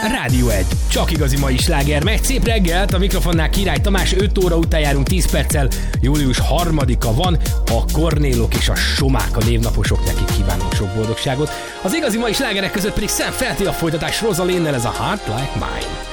Rádió 1. Csak igazi mai sláger. Megy szép reggelt, a mikrofonnál Király Tamás, 5 óra után járunk 10 perccel. Július 3-a van, a Kornélok és a Somák a névnaposok, nekik kívánunk sok boldogságot. Az igazi mai slágerek között pedig Sam Felty a folytatás Rosalinnnel, ez a Heart Like Mine.